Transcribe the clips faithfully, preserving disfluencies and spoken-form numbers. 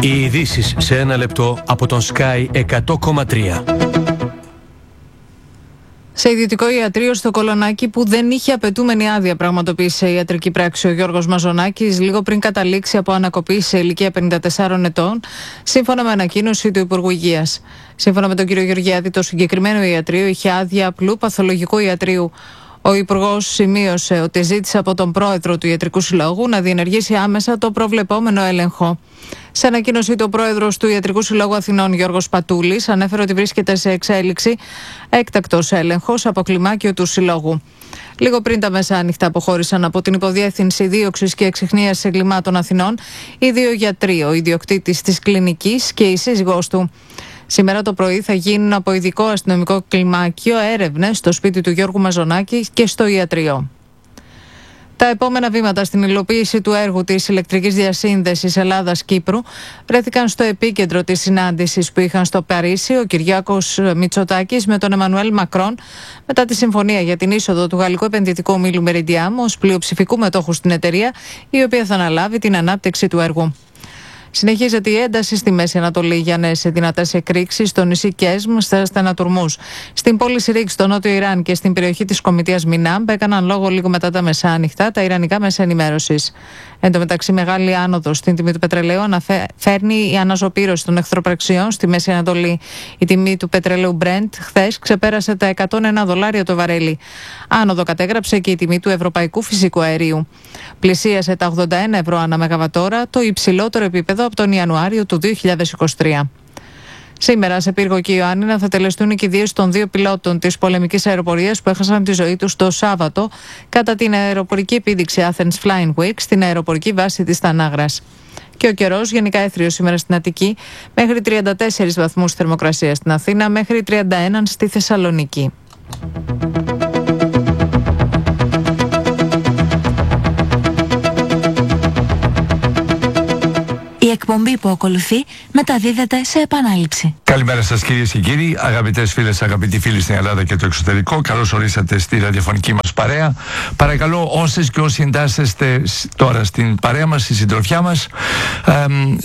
Οι ειδήσεις σε ένα λεπτό από τον Sky εκατό κόμμα τρία. Σε ιδιωτικό ιατρείο στο Κολονάκι που δεν είχε απαιτούμενη άδεια, πραγματοποίησε η ιατρική πράξη ο Γιώργος Μαζονάκης λίγο πριν καταλήξει από ανακοπή σε ηλικία πενήντα τεσσάρων ετών, σύμφωνα με ανακοίνωση του Υπουργού Υγείας. Σύμφωνα με τον κύριο Γεωργιάδη, το συγκεκριμένο ιατρείο είχε άδεια απλού παθολογικού ιατρείου. Ο Υπουργός σημείωσε ότι ζήτησε από τον πρόεδρο του Ιατρικού Συλλόγου να διενεργήσει άμεσα το προβλεπόμενο έλεγχο. Σε ανακοίνωσή του, ο πρόεδρος του Ιατρικού Συλλόγου Αθηνών, Γιώργος Πατούλης, ανέφερε ότι βρίσκεται σε εξέλιξη έκτακτος έλεγχος από κλιμάκιο του Συλλόγου. Λίγο πριν τα μεσάνυχτα αποχώρησαν από την Υποδιεύθυνση Δίωξης και Εξιχνίασης Εγκλημάτων Αθηνών οι δύο γιατροί, ο ιδιοκτήτης της κλινικής και η σύζυγός του. Σήμερα το πρωί θα γίνουν από ειδικό αστυνομικό κλιμάκιο έρευνες στο σπίτι του Γιώργου Μαζονάκη και στο ιατρείο. Τα επόμενα βήματα στην υλοποίηση του έργου της ηλεκτρικής διασύνδεσης Ελλάδας-Κύπρου βρέθηκαν στο επίκεντρο της συνάντησης που είχαν στο Παρίσι ο Κυριάκος Μητσοτάκης με τον Εμμανουέλ Μακρόν μετά τη συμφωνία για την είσοδο του γαλλικού επενδυτικού ομίλου Meridiam ως πλειοψηφικού μετόχου στην εταιρεία, η οποία θα αναλάβει την ανάπτυξη του έργου. Συνεχίζεται η ένταση στη Μέση Ανατολή για νέες δυνατές εκρήξεις στο νησί Κέσμ, στα στενατουρμούς. Στην πόλη Σιρίξ, στο νότιο Ιράν και στην περιοχή της Κομιτείας Μινάμπ έκαναν λόγο λίγο μετά τα μεσάνυχτα τα ιρανικά μέσα ενημέρωσης. Εν τω μεταξύ, μεγάλη άνοδος στην τιμή του πετρελαίου αναφέρνει η αναζωπήρωση των εχθροπραξιών στη Μέση Ανατολή. Η τιμή του πετρελαίου Brent χθες ξεπέρασε τα εκατόν ένα δολάρια το βαρέλι. Άνοδο κατέγραψε και η τιμή του ευρωπαϊκού φυσικού αερίου. Πλησίασε τα ογδόντα ένα ευρώ ανά μεγαβατόρα, το υψηλότερο επίπεδο από τον Ιανουάριο του δύο χιλιάδες είκοσι τρία. Σήμερα, σε πύργο και Ιωάννινα, θα τελεστούν οι κηδείες των δύο πιλότων της πολεμικής αεροπορίας που έχασαν τη ζωή τους το Σάββατο κατά την αεροπορική επίδειξη Athens Flying Week στην αεροπορική βάση της Τανάγρας. Και ο καιρός γενικά έθριος σήμερα στην Αττική, μέχρι τριάντα τέσσερις βαθμούς θερμοκρασία στην Αθήνα, μέχρι τριάντα ένα στη Θεσσαλονίκη. Η εκπομπή που ακολουθεί μεταδίδεται σε επανάληψη. Καλημέρα σας κυρίες και κύριοι, αγαπητές φίλες, αγαπητοί φίλοι στην Ελλάδα και το εξωτερικό. Καλώς ορίσατε στη ραδιοφωνική μας παρέα. Παρακαλώ όσες και όσοι εντάσσεστε τώρα στην παρέα μας, στη συντροφιά μας, ε,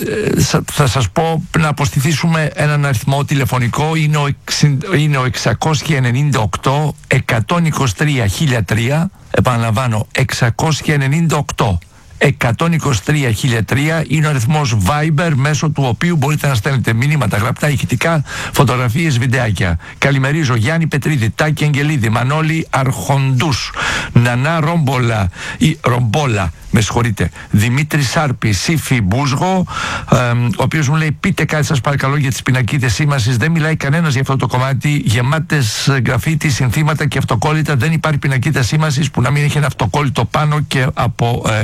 θα σας πω να αποστηθήσουμε έναν αριθμό τηλεφωνικό. Είναι ο, είναι ο εξακόσια ενενήντα οκτώ εκατόν είκοσι τρία χίλια τρία. Επαναλαμβάνω, εξακόσια ενενήντα οκτώ εκατόν είκοσι τρία χίλια τρία είναι ο αριθμός Viber, μέσω του οποίου μπορείτε να στέλνετε μηνύματα, γραπτά, ηχητικά, φωτογραφίες, βιντεάκια. Καλημερίζω Γιάννη Πετρίδη, Τάκη Αγγελίδη, Μανώλη Αρχοντούς, Νανά Ρομπόλα, ή Ρομπόλα, με συγχωρείτε, Δημήτρη Σάρπη, Σύφη Μπούσγο, ε, ο οποίος μου λέει: πείτε κάτι σας παρακαλώ για τις πινακίδες σήμασης. Δεν μιλάει κανένας για αυτό το κομμάτι. Γεμάτες γραφίτι, συνθήματα και αυτοκόλλητα. Δεν υπάρχει πινακίδα σήμασης που να μην έχει ένα αυτοκόλλητο πάνω και από ε,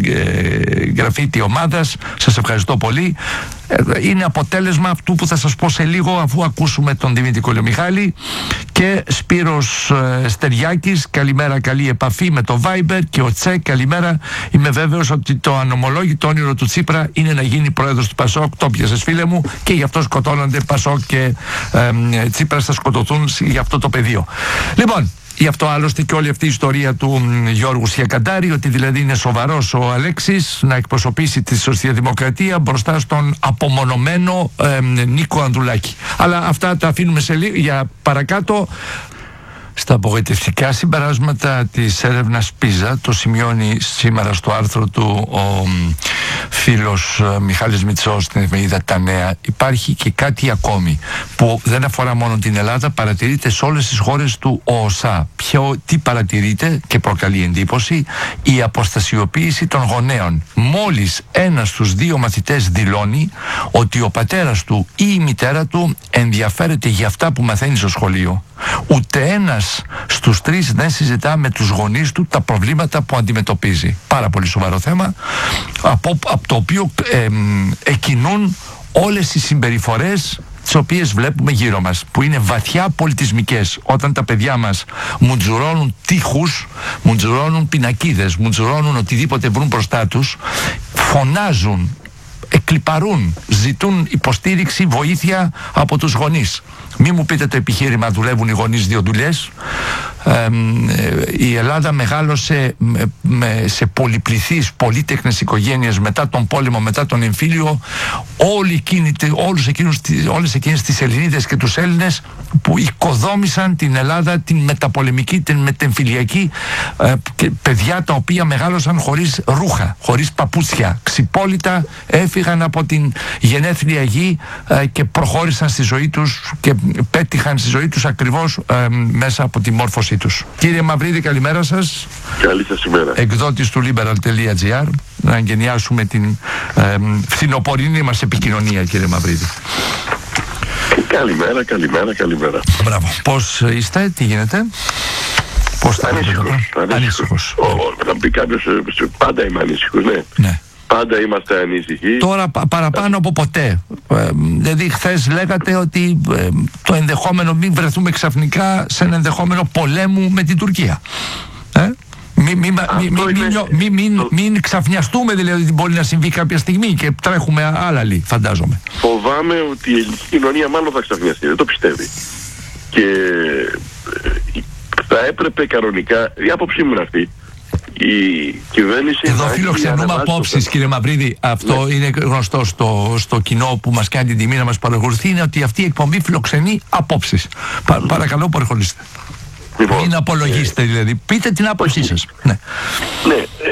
ε, γραφίτι ομάδας. Σας ευχαριστώ πολύ. Είναι αποτέλεσμα αυτού που θα σας πω σε λίγο, αφού ακούσουμε τον Δημήτρη Κολιομιχάλη. Και Σπύρος ε, Στεριάκης, καλημέρα, καλή επαφή με το Viber. Και ο Τσε, καλημέρα. Είμαι βέβαιος ότι το ανομολόγητο όνειρο του Τσίπρα είναι να γίνει πρόεδρος του Πασόκ. Το πιάσες, φίλε μου, και γι' αυτό σκοτώνονται Πασόκ και ε, ε, Τσίπρα θα σκοτωθούν για αυτό το πεδίο. Λοιπόν, γι' αυτό άλλωστε και όλη αυτή η ιστορία του Γιώργου Σιακαντάρη, ότι δηλαδή είναι σοβαρός ο Αλέξης να εκπροσωπήσει τη σοσιαλδημοκρατία μπροστά στον απομονωμένο ε, Νίκο Ανδρουλάκη. Αλλά αυτά τα αφήνουμε σε λίγο για παρακάτω. Στα απογοητευτικά συμπεράσματα της έρευνας Πίζα, το σημειώνει σήμερα στο άρθρο του ο φίλος Μιχάλης Μητσός στην εφημερίδα Τα Νέα, υπάρχει και κάτι ακόμη που δεν αφορά μόνο την Ελλάδα, παρατηρείται σε όλες τις χώρες του ΟΟΣΑ. Ποιο, τι παρατηρείται και προκαλεί εντύπωση? Η αποστασιοποίηση των γονέων. Μόλις ένας στους δύο μαθητές δηλώνει ότι ο πατέρας του ή η μητέρα του ενδιαφέρεται για αυτά που μαθαίνει στο σχολείο. Ούτε ένας στους τρεις δεν συζητά με τους γονείς του τα προβλήματα που αντιμετωπίζει. Πάρα πολύ σοβαρό θέμα, από, από το οποίο ε, εκκινούν όλες οι συμπεριφορές τις οποίες βλέπουμε γύρω μας, που είναι βαθιά πολιτισμικές. Όταν τα παιδιά μας μουτζουρώνουν τείχους, μουτζουρώνουν πινακίδες, μουτζουρώνουν οτιδήποτε βρουν μπροστά τους, φωνάζουν, εκλιπαρούν, ζητούν υποστήριξη, βοήθεια από τους γονείς. Μη μου πείτε το επιχείρημα δουλεύουν οι γονείς δύο δουλειές. ε, η Ελλάδα μεγάλωσε με, σε πολυπληθείς, πολύτεκνες οικογένειες μετά τον πόλεμο, μετά τον εμφύλιο, όλοι εκείνοι, όλους εκείνους, όλες εκείνες τις Ελληνίδες και τους Έλληνες που οικοδόμησαν την Ελλάδα, την μεταπολεμική, την μετεμφυλιακή, ε, και παιδιά τα οποία μεγάλωσαν χωρίς ρούχα, χωρίς παπούτσια, ξυπόλυτα έφυγαν από την γενέθλια γη ε, και προχώρησαν στη ζωή τους και πέτυχαν στη ζωή τους ακριβώς ε, μέσα από τη μόρφωσή τους. Κύριε Μαυρίδη, καλημέρα σας. Καλή σας ημέρα. Εκδότης του liberal.gr, να εγκαινιάσουμε την ε, φθινοπορεινή μας επικοινωνία, κύριε Μαυρίδη. Καλημέρα, καλημέρα, καλημέρα. Μπράβο. Πώς είστε, τι γίνεται? Πώς θα ανήσυχος, ανήσυχος. Ανήσυχος. Θα πει κάποιος, πάντα είμαι ανήσυχος, ναι. Ναι. Πάντα είμαστε ανήσυχοι. Τώρα πα, παραπάνω από ποτέ. Ε, δηλαδή χθες λέγατε ότι ε, το ενδεχόμενο μην βρεθούμε ξαφνικά σε ένα ενδεχόμενο πολέμου με την Τουρκία. Ε? Μην μη, μη, μη, μη, μη, μη, μη ξαφνιαστούμε δηλαδή ότι μπορεί να συμβεί κάποια στιγμή και τρέχουμε άλλαλοι, φαντάζομαι. Φοβάμαι ότι η ελληνική κοινωνία μάλλον θα ξαφνιαστεί, δεν το πιστεύει. Και ε, θα έπρεπε κανονικά, η άποψή μου είναι αυτή, η κυβέρνηση... Εδώ φιλοξενούμε απόψεις, κύριε Μαυρίδη. Αυτό ναι. είναι γνωστό στο, στο κοινό που μας κάνει την τιμή να μας παρακολουθεί, είναι ότι αυτή η εκπομπή φιλοξενεί απόψεις. Πα, παρακαλώ, παρακολουθήστε. Λοιπόν, μην απολογίστε, ε, δηλαδή. Πείτε την άποψή σας. Ναι, ναι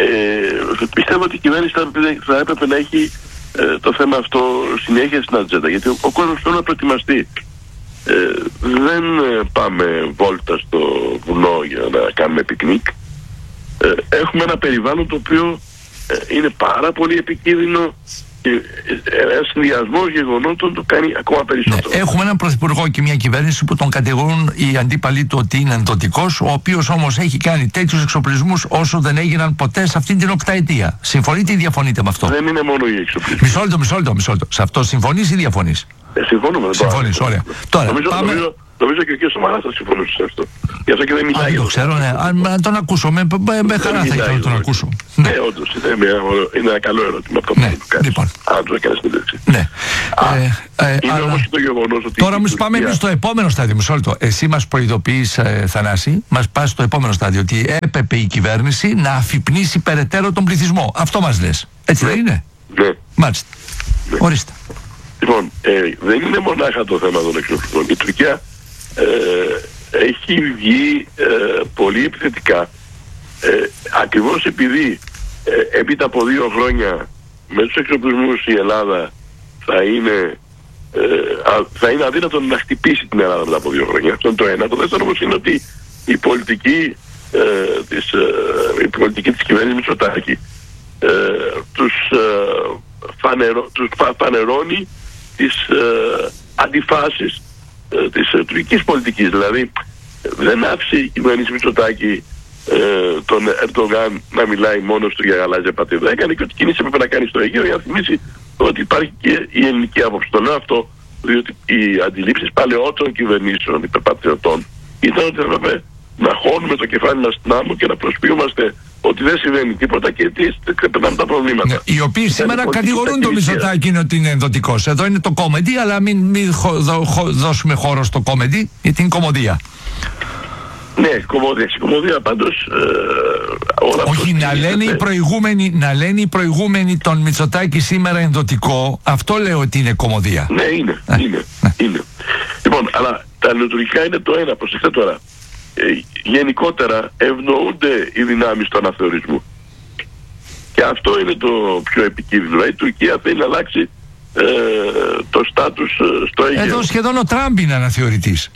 ε, πιστεύω ότι η κυβέρνηση θα, θα έπρεπε να έχει ε, το θέμα αυτό συνέχεια στην ατζέντα. Γιατί ο, ο κόσμος θέλει να προετοιμαστεί. Ε, δεν πάμε βόλτα στο βουνό για να κάνουμε πικνίκ. Ε, έχουμε ένα περιβάλλον το οποίο ε, είναι πάρα πολύ επικίνδυνο και ένα συνδυασμό γεγονότων το κάνει ακόμα περισσότερο. Ναι, έχουμε έναν πρωθυπουργό και μια κυβέρνηση που τον κατηγορούν οι αντίπαλοι του ότι είναι ενδοτικός, ο οποίος όμως έχει κάνει τέτοιους εξοπλισμούς όσο δεν έγιναν ποτέ σε αυτήν την οκταετία. Συμφωνείτε ή διαφωνείτε με αυτό? Δεν είναι μόνο οι εξοπλισμοί. Μισό λεπτό, μισό λεπτό, μισό λεπτό. Σε αυτό συμφωνείς ή διαφωνείς? Ε, συμφωνούμε. Συμφωνείς, ωραία. Τώρα, νομίζω, πάμε... νομίζω, νομίζω και ο κ. Σαμαράς θα συμφωνούσε σε αυτό. Γι' αυτό και δεν μιλάει. Αν το ξέρω, ναι. Αν τον ακούσω, με, με, με χαρά θα ήθελα να τον ακούσω. Ναι, ναι όντως, είναι, μια, είναι ένα καλό ερώτημα αυτό ναι, που του κάνεις. Λοιπόν. Αν του έκανες συνέντευξη. Ναι. Α, ε, ε, είναι αλλά... όμως και το γεγονός ότι... Τώρα όμως πάμε εμείς στο επόμενο στάδιο. Μισό λεπτό. Εσύ μας προειδοποιείς, ε, Θανάση, μας πας στο επόμενο στάδιο, ότι έπρεπε η κυβέρνηση να αφυπνίσει περαιτέρω τον πληθυσμό. Αυτό μας λες. Έτσι ναι. δεν είναι? Ναι. Μάλιστα. Ναι. Ορίστε. Λοιπόν, ε, δεν είναι μονάχα το θέμα των εξοπλισμών. Η Τουρκία ε, έχει βγει ε, πολύ επιθετικά ε, ακριβώς επειδή ε, έπειτα από δύο χρόνια με τους εξοπλισμούς η Ελλάδα θα είναι, ε, α, θα είναι αδύνατο να χτυπήσει την Ελλάδα μετά από δύο χρόνια. Αυτό είναι το ένα. Το δεύτερο όμως είναι ότι η πολιτική, ε, της, ε, η πολιτική της κυβέρνησης Μητσοτάκη ε, τους, ε, φανερώ, τους φανερώνει τις ε, αντιφάσεις ε, της ε, τουρκικής πολιτικής. Δηλαδή δεν άφησε η κυβέρνηση Μητσοτάκη ε, τον Ερντογάν να μιλάει μόνος του για γαλάζια πατρίδα. Έκανε και ό,τι κίνηση έπρεπε να κάνει στο Αιγαίο για να θυμίσει ότι υπάρχει και η ελληνική άποψη. Το λέω αυτό διότι οι αντιλήψεις παλαιότερων κυβερνήσεων υπερπατριωτών ήταν ότι έπρεπε να χώνουμε το κεφάλι μας στην άμμο και να προσποιούμαστε ότι δεν συμβαίνει τίποτα και τι ξεπερνάμε τα προβλήματα. Ναι, οι οποίοι σήμερα κατηγορούν τον Μητσοτάκη ότι είναι ενδοτικός. Εδώ είναι το κόμεντι, αλλά μην, μην χω, δω, χω, δώσουμε χώρο στο κόμεντι για την κομμωδία. Ναι, κομμωδία. Κομμωδία πάντως ε, όλα όχι, να λένε, οι προηγούμενοι, να λένε οι προηγούμενοι τον Μητσοτάκη σήμερα ενδοτικό, αυτό λέω ότι είναι κομμωδία. Ναι, είναι. Ε, είναι, ε. είναι. Λοιπόν, αλλά τα λειτουργικά είναι το ένα. Προσέξτε τώρα. Ε, γενικότερα ευνοούνται οι δυνάμεις του αναθεωρισμού. Και αυτό είναι το πιο επικίνδυνο. Η Τουρκία θέλει να αλλάξει ε, το στάτους ε, στο Αιγαίο. Εδώ σχεδόν ο Τραμπ είναι αναθεωρητής.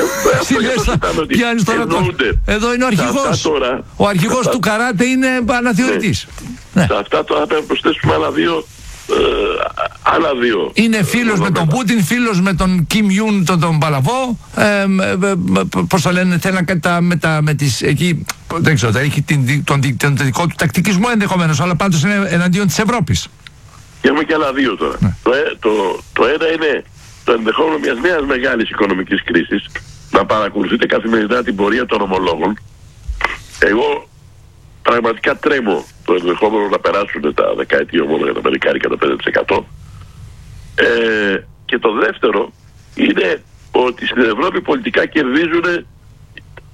Ε, Πιάνεις τώρα το... Εδώ είναι ο αρχηγός. Τώρα, ο αρχηγός αυτά... του καράτε είναι αναθεωρητής. Ναι. Ναι. Σε αυτά τώρα πρέπει να προσθέσουμε άλλα δύο. Ε, άλλα δύο. Είναι φίλος με τον Πούτιν, φίλος με τον Κιμ Ιουν, τον, τον Παλαβό. Ε, ε, ε, πώς το λένε, θέλει να κάνει τα, με, τα, με τις εκεί. Δεν ξέρω, έχει την, τον, τον, τον δικό του τακτικισμό ενδεχομένως, αλλά πάντως είναι εναντίον της Ευρώπης. Και έχουμε και άλλα δύο τώρα. Ναι. Το, το, το ένα είναι το ενδεχόμενο μιας νέας μεγάλης οικονομικής κρίσης. Να παρακολουθείτε καθημερινά την πορεία των ομολόγων. Εγώ πραγματικά τρέμω το ενδεχόμενο να περάσουν τα δεκαετή ομόλογα τα αμερικάνικα το πέντε τοις εκατό. Ε, και το δεύτερο είναι ότι στην Ευρώπη πολιτικά κερδίζουν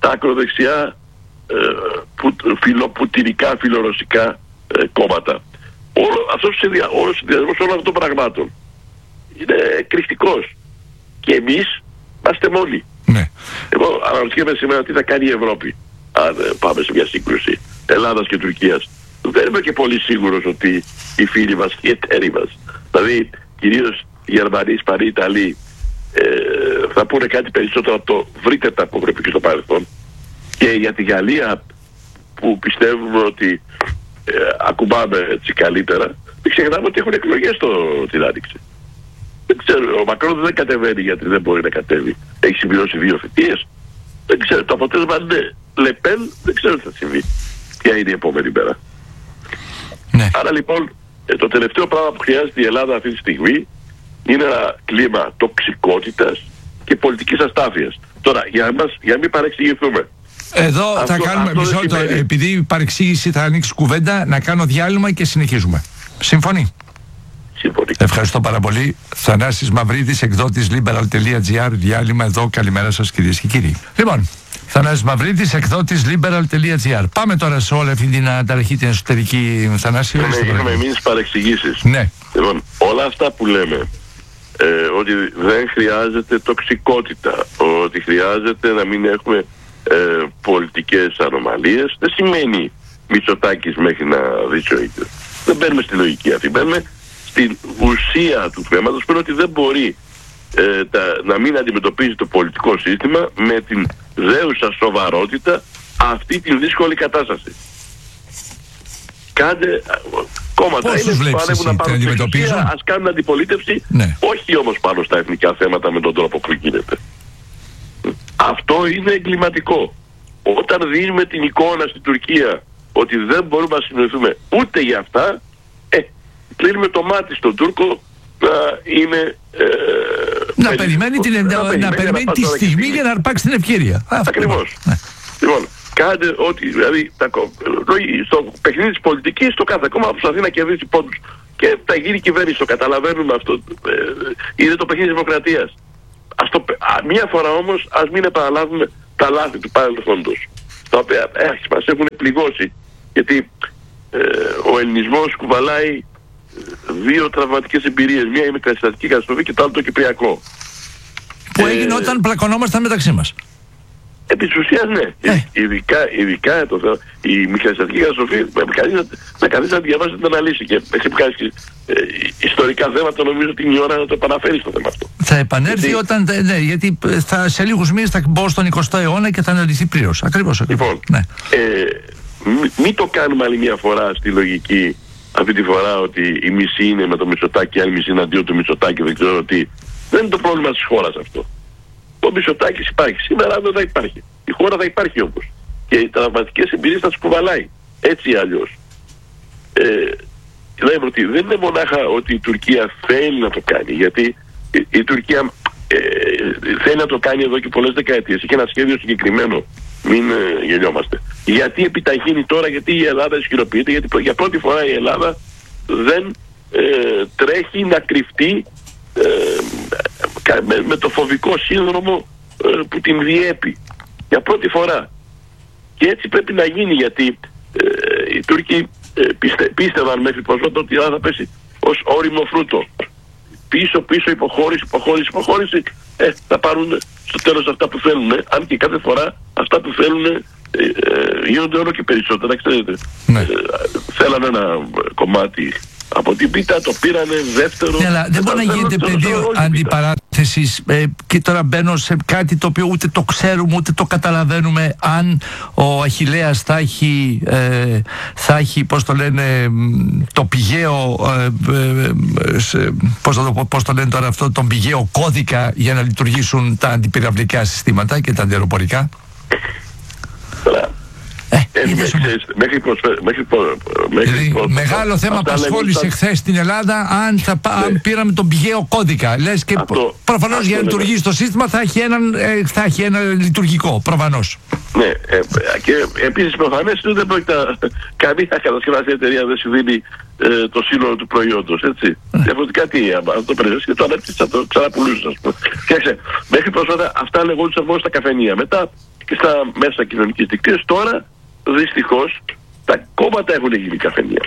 τα ακροδεξιά ε, που, φιλοπουτινικά, φιλορωσικά ε, κόμματα. Όλο, αυτός ο συνδυασμός όλων αυτών των πραγμάτων είναι εκρηκτικός. Και εμείς είμαστε μόνοι. Ναι. Εγώ αναρωτιέμαι σήμερα τι θα κάνει η Ευρώπη αν ε, πάμε σε μια σύγκρουση Ελλάδας και Τουρκίας. Δεν είμαι και πολύ σίγουρος ότι οι φίλοι μας και οι εταίροι μας, δηλαδή κυρίως οι Γερμανοί, οι Ισπανοί, οι Ιταλοί, ε, θα πούνε κάτι περισσότερο από το βρείτε τα που πρέπει και στο παρελθόν. Και για τη Γαλλία που πιστεύουμε ότι ε, ακουμπάμε έτσι καλύτερα, δεν ξεχνάμε ότι έχουν εκλογές το, την Άνοιξη. Δεν ξέρω, ο Μακρόν δεν κατεβαίνει γιατί δεν μπορεί να κατέβει. Έχει συμπληρώσει δύο θητείες. Δεν ξέρω, το αποτέλεσμα είναι Λεπέν, δεν ξέρω τι θα συμβεί. Ποια είναι η επόμενη μέρα. Ναι. Άρα λοιπόν, ε, το τελευταίο πράγμα που χρειάζεται η Ελλάδα αυτή τη στιγμή είναι ένα κλίμα τοξικότητας και πολιτικής αστάθειας. Τώρα, για, μας, για να μην παρεξηγηθούμε. Εδώ αυτό, θα κάνουμε, αυτό μισό λεπτό, σημαίνει... επειδή η παρεξήγηση θα ανοίξει κουβέντα, να κάνω διάλειμμα και συνεχίζουμε. Συμφωνεί? Συμφωνεί. Ευχαριστώ πάρα πολύ. Θανάσης Μαυρίδης, εκδότης liberal τελεία gr, διάλειμμα εδώ. Καλημέρα σας κυρίες και κύριοι. Λοιπόν, Θανάσης Μαυρίδης, εκδότης liberal τελεία gr. Πάμε τώρα σε όλη αυτή την ανταραχή την εσωτερική, Θανάση. Είχαμε εμείς παρεξηγήσεις. Ναι. Λοιπόν, όλα αυτά που λέμε, ε, ότι δεν χρειάζεται τοξικότητα, ότι χρειάζεται να μην έχουμε ε, πολιτικές ανομαλίες, δεν σημαίνει Μητσοτάκης μέχρι να δεις ο ίδιος. Δεν μπαίνουμε στη λογική αυτή, μπαίνουμε στην ουσία του θέματος, που είναι ότι δεν μπορεί ε, τα, να μην αντιμετωπίζει το πολιτικό σύστημα με την δέουσα σοβαρότητα αυτή την δύσκολη κατάσταση. Κάντε κόμματα. Πώς είναι βλέπεις που ανέβουν να πάρουν την εξουσία, ας κάνουν αντιπολίτευση, ναι. όχι όμως πάνω στα εθνικά θέματα με τον τρόπο που γίνεται. Αυτό είναι εγκληματικό. Όταν δίνουμε την εικόνα στην Τουρκία ότι δεν μπορούμε να συνοηθούμε ούτε για αυτά, ε, κλείνουμε το μάτι στον Τούρκο να είναι... Ε, να περί... περιμένει, την, να, να περιμένει, να περιμένει τη στιγμή για να αρπάξει την ευκαιρία. Ακριβώς. Ναι. Λοιπόν, κάντε ό,τι, δηλαδή, τα, στο παιχνίδι της πολιτικής, το κάθε κόμμα προσπαθεί να κερδίσει πόντους. Και θα γίνει κυβέρνηση, το καταλαβαίνουμε αυτό. Ε, είναι το παιχνίδι της δημοκρατίας. Ας το, α, μία φορά όμως, ας μην επαναλάβουμε τα λάθη του παρελθόντος, τα οποία ε, μας έχουν πληγώσει. Γιατί ε, ο ελληνισμός κουβαλάει δύο τραυματικές εμπειρίες. Μία η μικρασιατική καταστροφή και το άλλο το κυπριακό. Που ε, έγινε όταν πλακωνόμασταν μεταξύ μας. Επί της ουσίας ναι. Ε. Ειδικά, ειδικά το θέμα, η μικρασιατική καταστροφή με καθίσει να διαβάσει την αναλύση και έχει βγάλει ε, ιστορικά θέματα. Νομίζω ότι είναι η ώρα να το επαναφέρει στο θέμα αυτό. Θα επανέλθει γιατί... όταν. Ναι, γιατί θα, σε λίγους μήνες θα μπω στον εικοστό αιώνα και θα αναλυθεί πλήρως. Ακριβώς. Λοιπόν, ναι. ε, μην μη το κάνουμε άλλη μια φορά στη λογική αυτή τη φορά ότι η μισή είναι με το Μητσοτάκη, η άλλη μισή είναι αντίον του Μητσοτάκη, δεν ξέρω τι. Δεν είναι το πρόβλημα της χώρας αυτό. Ο Μητσοτάκης υπάρχει. Σήμερα δεν θα υπάρχει. Η χώρα θα υπάρχει όμως. Και οι τραυματικές εμπειρίες θα τις κουβαλάει. Έτσι ή αλλιώς. Ε, λέμε ότι δεν είναι μονάχα ότι η Τουρκία θέλει να το κάνει. Γιατί η, η Τουρκία ε, θέλει να το κάνει εδώ και πολλές δεκαετίες. Έχει ένα σχέδιο συγκεκριμένο. Μην ε, γελιόμαστε. Γιατί επιταχύνει τώρα, γιατί η Ελλάδα ισχυροποιείται, γιατί για πρώτη φορά η Ελλάδα δεν ε, τρέχει να κρυφτεί ε, με, με το φοβικό σύνδρομο ε, που την διέπει. Για πρώτη φορά. Και έτσι πρέπει να γίνει, γιατί ε, οι Τούρκοι ε, πιστε, πίστευαν μέχρι πρόσφατα ότι η Ελλάδα θα πέσει ως όριμο φρούτο. Πίσω, πίσω, υποχώρηση, υποχώρηση, υποχώρηση. Ε, θα πάρουν στο τέλος αυτά που θέλουν. Ε. Αν και κάθε φορά αυτά που θέλουν ε, ε, γίνονται όλο και περισσότερα. Ξέρετε. Ναι. Ε, θέλανε ένα κομμάτι από την πίτα, το πήρανε δεύτερο. Ναι, αλλά δεν μπορεί να γίνεται πεδίο αντιπαράθεσης. Ε, και τώρα μπαίνω σε κάτι το οποίο ούτε το ξέρουμε ούτε το καταλαβαίνουμε. Αν ο Αχιλλέας θα έχει, ε, θα έχει πώς το λένε, το πηγαίο, ε, ε, σε, πώς, το, πώς το λένε τώρα αυτό, τον πηγαίο κώδικα για να λειτουργήσουν τα αντιπυραυλικά συστήματα και τα αντιεροπορικά. Ε, ε, μέχρι, μέχρι, προσφε... μέχρι, μέχρι δηλαδή, προ... μεγάλο θέμα απασχόλησε χθες στην Ελλάδα αν, θα, ναι. αν πήραμε τον πηγαίο κώδικα. Λες και αυτό, προφανώς αυτό για να λειτουργήσει ναι. το σύστημα θα έχει, έναν, ε, θα έχει ένα λειτουργικό, προφανώς. Ναι, ε, και επίσης προφανές δεν πρόκειται καμία κατασκευαστική εταιρεία δεν σου δίνει ε, το σύνολο του προϊόντος, έτσι. Mm. Διαφορετικά τι, αυτό το περιορίσει και το ανέπτυξε, θα το ξαναπουλούσε, ας πούμε. Κοιτάξτε, μέχρι πρόσφατα αυτά λεγόντουσαν μόνο στα καφενεία. Μετά και στα μέσα κοινωνικής δικτύωσης. Τώρα δυστυχώς τα κόμματα έχουν γίνει καφενεία.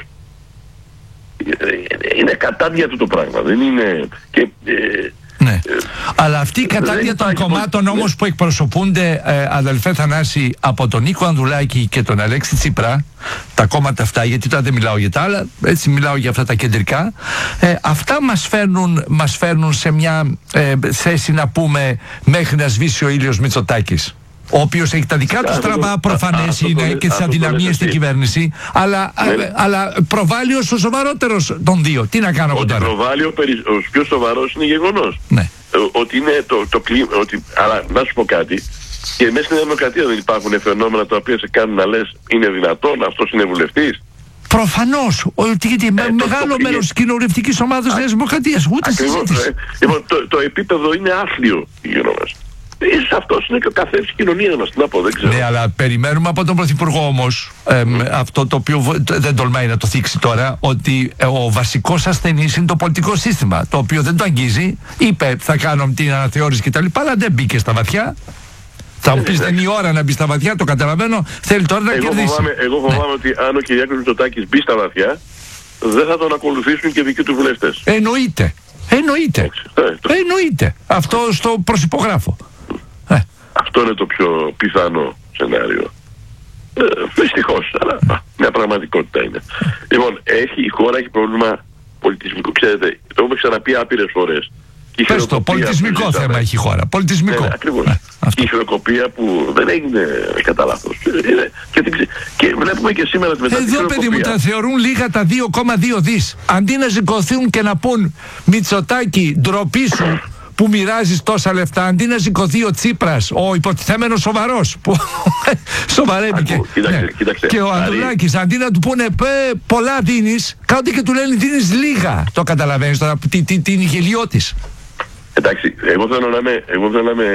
Είναι κατάδια αυτό το πράγμα. Δεν είναι... Και, ε, ναι. Ε, Αλλά αυτή η κατάδια των κομμάτων ναι. όμως που εκπροσωπούνται, ε, αδελφέ Θανάση, από τον Νίκο Ανδρουλάκη και τον Αλέξη Τσίπρα, τα κόμματα αυτά, γιατί τώρα δεν μιλάω για τα άλλα, έτσι μιλάω για αυτά τα κεντρικά, ε, αυτά μας φέρνουν, μας φέρνουν σε μια ε, θέση, να πούμε, μέχρι να σβήσει ο ήλιος Μητσοτάκης, ο οποίος έχει τα δικά του στραβά, προφανές είναι, και τις αδυναμίες στην κυβέρνηση, αλλά, ναι. α, αλλά προβάλλει ως ο σοβαρότερος των δύο. Τι να κάνω από τώρα. Ότι προβάλλει ο, περι... ο πιο σοβαρός είναι γεγονός. Ναι. Ότι είναι το, το κλίμα, ότι... αλλά να σου πω κάτι, και μέσα στην Δημοκρατία δεν υπάρχουν φαινόμενα τα οποία σε κάνουν να λες είναι δυνατόν, αυτός είναι βουλευτής. Προφανώς, ότι γιατί ε, μεγάλο το, μέρος της κοινοβουλευτικής ομάδας της Δημοκρατίας, ούτε συζήτηση. Ε, το, το επίπεδο είναι άθλιο γύρω μας. Ίσως αυτός είναι και ο καθένας της κοινωνίας μας, τι να πω, δεν ξέρω. Ναι, αλλά περιμένουμε από τον Πρωθυπουργό όμως ε, mm. αυτό το οποίο δεν τολμάει να το θίξει τώρα, ότι ε, ο βασικός ασθενής είναι το πολιτικό σύστημα, το οποίο δεν το αγγίζει. Είπε θα κάνω την αναθεώρηση κτλ, αλλά δεν μπήκε στα βαθιά. Θα μου πεις δεν είναι η ώρα να μπει στα βαθιά, το καταλαβαίνω. Θέλει τώρα να εγώ κερδίσει. Φοβάμαι, εγώ φοβάμαι ναι. ότι αν ο Κυριάκος Μητσοτάκης μπει στα βαθιά, δεν θα τον ακολουθήσουν και δικοί του βουλευτές. Εννοείται. Εννοείται. Εννοείται. Αυτό στο προσυπογράφω. Ε. Αυτό είναι το πιο πιθανό σενάριο. Ε, δυστυχώς, αλλά α, μια πραγματικότητα είναι. Λοιπόν, έχει, η χώρα έχει πρόβλημα πολιτισμικό. Ξέρετε, το έχουμε ξαναπεί άπειρες φορές. Πες το, πολιτισμικό θέμα έχει η χώρα. Πολιτισμικό. Ναι, ακριβώς. Ε, η χειροκοπία που δεν έγινε κατά λάθος. Και, και βλέπουμε και σήμερα τη μετά. Εδώ, παιδί μου, τα θεωρούν λίγα τα δύο κόμμα δύο δις. Αντί να σηκωθούν και να πούν Μητσοτάκη, ντροπή σου που μοιράζεις τόσα λεφτά, αντί να σηκωθεί ο Τσίπρας, ο υποτιθέμενος σοβαρός, που σοβαρεύει και, κοίταξε, ναι. κοίταξε, και ο Ανδρουλάκης, αντί να του πούνε πολλά δίνεις, κάνονται και του λένε δίνεις λίγα. Το καταλαβαίνεις τώρα, τι, τι, τι είναι η γελιότης. Εντάξει, εγώ θέλω να είμαι, εγώ θέλω να είμαι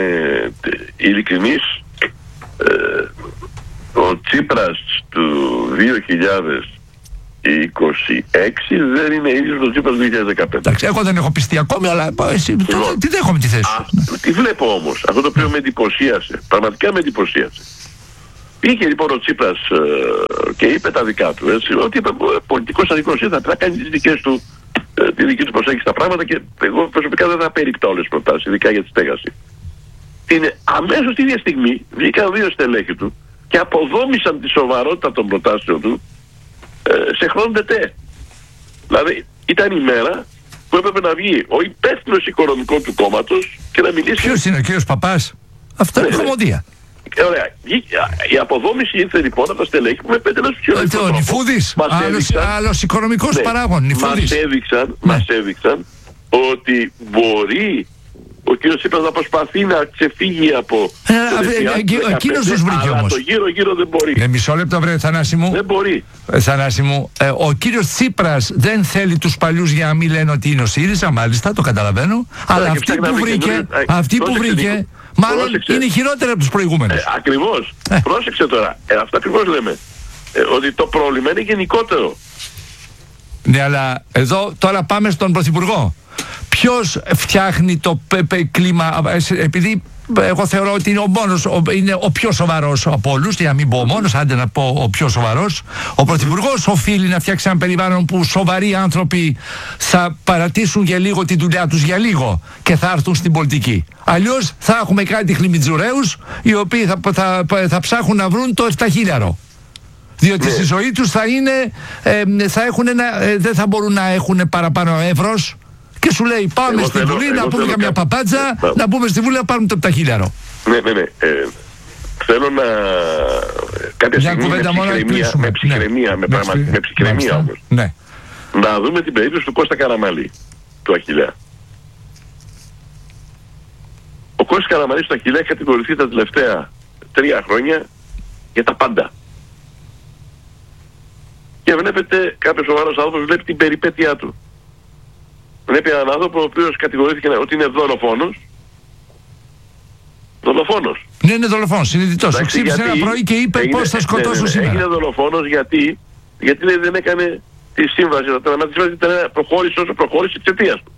ειλικρινής. Ε, ο Τσίπρας του δύο χιλιάδες είκοσι έξι δεν είναι ίδιος με τον Τσίπρας του δύο χιλιάδες δεκαπέντε. Εντάξει, εγώ δεν έχω πιστεί ακόμη, αλλά εσύ, λοιπόν, τι δέχομαι τη θέση. Α, τι βλέπω όμως, αυτό το οποίο με εντυπωσίασε, πραγματικά με εντυπωσίασε. Πήγε λοιπόν ο Τσίπρας ε, και είπε τα δικά του, έτσι, ότι είπε πολιτικός αδικός θα να κάνει τις δικές του, ε, τη δική του προσέγγιση στα πράγματα, και εγώ προσωπικά δεν θα περίπτα όλες τις προτάσεις, ειδικά για τη στέγαση. Είναι αμέσως την ίδια στιγμή βγήκαν δύο στελέχη του και αποδόμησαν τη σοβαρότητα των προτάσεων του ε, σε χρόνο τετέ. Δηλαδή ήταν η μέρα που έπρεπε να βγει ο υπεύθυνος οικονομικό του κόμματος και να μιλήσει. Ποιος είναι ο κύριος Παπάς? Αυτό είναι χωμοδία. Ε, ωραία. Η αποδόμηση ήρθε λοιπόν από τα στελέχη που με πέντε λεπτά πιο εύκολο. Ο Νιφούδης, άλλος οικονομικός ναι, παράγων. Νιφούδης. Μας έδειξαν, ναι. μας έδειξαν ότι μπορεί ο κύριος Τσίπρας να προσπαθεί να ξεφύγει από ε, ε, εκείνος τους βρήκε όμως. Αλλά το γύρω γύρω δεν μπορεί. Ναι, μισό λεπτό βρε Θανάση μου. Δεν μπορεί. Ε, Θανάση μου, ε, ο κύριος Τσίπρας δεν θέλει τους παλιούς για να μην λένε ότι είναι ο ΣΥΡΙΖΑ, μάλιστα, το καταλαβαίνω. Αλλά αυτή που βρήκε, αυτή που βρήκε, μάλλον είναι χειρότερα από τους προηγούμενους. Ε, ακριβώς. Ε. Πρόσεξε τώρα. Ε, αυτό ακριβώς λέμε. Ε, ότι το πρόβλημα είναι γενικότερο. Ναι, αλλά εδώ τώρα πάμε στον Πρωθυπουργό. Ποιος φτιάχνει το π, π, κλίμα, επειδή εγώ θεωρώ ότι είναι ο μόνος, ο, είναι ο πιο σοβαρός από όλους, για να μην πω ο μόνος, άντε να πω ο πιο σοβαρός. Ο Πρωθυπουργός οφείλει να φτιάξει ένα περιβάλλον που σοβαροί άνθρωποι θα παρατήσουν για λίγο τη δουλειά τους για λίγο και θα έρθουν στην πολιτική. Αλλιώς θα έχουμε κάτι χλιμιτζουραίους οι οποίοι θα, θα, θα, θα ψάχνουν να βρουν το εφταχίλιαρο. Διότι στη ζωή τους θα είναι, ε, θα έχουν ένα, ε, δεν θα μπορούν να έχουν παραπάνω εύρος. Και σου λέει πάμε εγώ στη θέλω, Βουλή να πούμε καμιά κα... παπάτζα, ναι, να πούμε στη Βουλή να πάρουμε το πταχίλιαρο. Ναι, ναι, ναι. Ε, θέλω να... κάποια στιγμή με ψυχραιμία, με ψυχραιμία, με, πραγμα... με ψυχραιμία όμως. Ναι. Να δούμε την περίπτωση του Κώστα Καραμαλή, του Αχιλλέα. Ο Κώστας Καραμαλής του Αχιλλέα έχει κατηγορηθεί τα τελευταία τρία χρόνια για τα πάντα. Και βλέπετε κάποιος σοβαρός άνθρωπος βλέπει την περιπέτειά του. Βλέπει έναν άνθρωπο ο οποίος κατηγορήθηκε ότι είναι δολοφόνος. Δολοφόνος. Ναι, είναι δολοφόνος, συνειδητός. Ο ξύπνησε ένα πρωί και είπε έγινε, πώς θα σκοτώσω ναι, ναι, σήμερα. Έγινε δολοφόνος γιατί, γιατί λέει, δεν έκανε τη σύμβαση. Να τη σύμβαση προχώρησε όσο προχώρησε εξαιτίας του.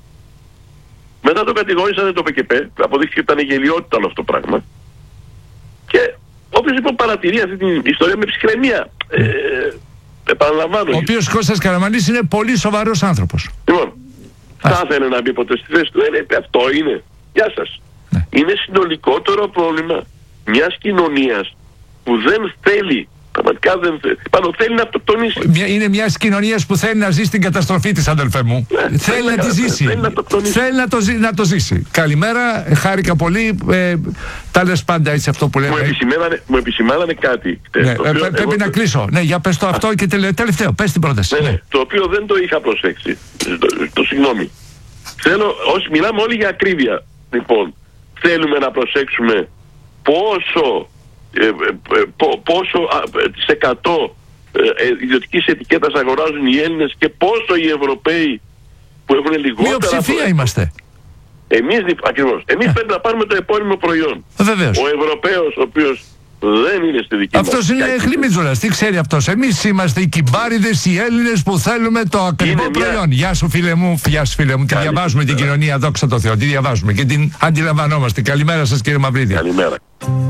Μετά το κατηγορήσανε το ΠΚΠ, αποδείχθηκε ότι ήταν γελιότητα όλο αυτό το πράγμα. Και όποιος λοιπόν παρατηρεί αυτή την ιστορία με ψυχραιμία, ε, επαναλαμβάνω. Ο οποίος Κώστας Καραμανλής είναι πολύ σοβαρός άνθρωπος. Λοιπόν, θα ήθελε να μπει ποτέ στη θέση του. Ε, ε, αυτό είναι. Γεια σας. Ναι. Είναι συνολικότερο πρόβλημα μιας κοινωνίας που δεν θέλει, πραγματικά δεν θέλει, πάνω θέλει να αυτοκτονήσει. Μια, είναι μια κοινωνία που θέλει να ζήσει την καταστροφή της, αδελφέ μου. Ναι, θέλει να, να τη ζήσει. Θέλει να, θέλει να, το, να το ζήσει. Καλημέρα, χάρηκα πολύ. Ε, τα λες πάντα έτσι αυτό που λέμε. Μου επισημάνανε, μου επισημάνανε κάτι. Ναι, το ε, πρέπει εγώ... να κλείσω. Ναι, για πες το αυτό Α. και τελε, τελευταίο. Πες την πρόταση. Ναι, ναι. Το οποίο δεν το είχα προσέξει. Το, το συγγνώμη. Θέλω, όσοι μιλάμε όλοι για ακρίβεια. Λοιπόν, θέλουμε να προσέξουμε πόσο ε, ε, πο, πόσο της εκατό ε, ιδιωτικής ετικέτας αγοράζουν οι Έλληνες και πόσο οι Ευρωπαίοι που έχουν λιγότερα. Μειοψηφία προ... είμαστε. Εμείς ακριβώς. Εμείς yeah. πρέπει να πάρουμε το επώνυμο προϊόν. Βεβαίως. Ο Ευρωπαίος, ο οποίος δεν είναι στη δική αυτός μας. Αυτός είναι χλιμίτζουλας, τι ξέρει αυτός. Εμείς είμαστε οι κυμπάριδες, οι Έλληνες που θέλουμε το ακριβό προϊόν. Μια... Γεια σου φίλε μου, γεια σου φίλε μου. Τη διαβάζουμε την κοινωνία, δόξα τω Θεώ. Τη διαβάζουμε και την αντιλαμβανόμαστε. Καλημέρα σας κύριε Μαυρίδη. Καλημέρα.